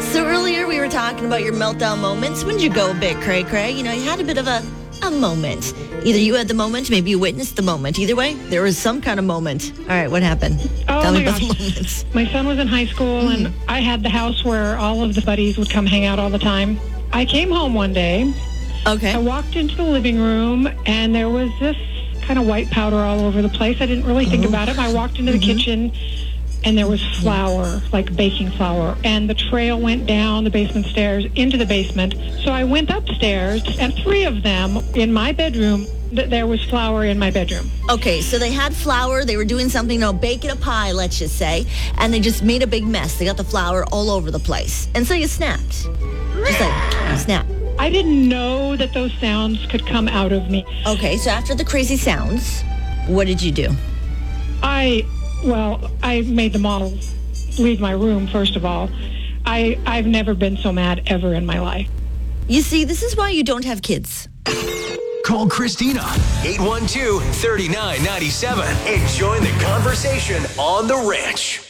So earlier we were talking about your meltdown moments. When did you go a bit cray-cray? You had a bit of a moment. Either you had the moment, maybe you witnessed the moment. Either way, there was some kind of moment. All right, what happened? Tell me about the moments. My son was in high school, and I had the house where all of the buddies would come hang out all the time. I came home one day. Okay. I walked into the living room, and there was this kind of white powder all over the place. I didn't really think about it. I walked into the kitchen, and there was flour, like baking flour. And the trail went down the basement stairs into the basement. So I went upstairs, and 3 of them in my bedroom, there was flour in my bedroom. Okay, so they had flour. They were doing something, baking a pie, let's just say. And they just made a big mess. They got the flour all over the place. And so you snapped. Just like, snap. I didn't know that those sounds could come out of me. Okay, so after the crazy sounds, what did you do? I made them all leave my room, first of all. I've never been so mad ever in my life. You see, this is why you don't have kids. Call Christina, 812-3997, and join the conversation on The Ranch.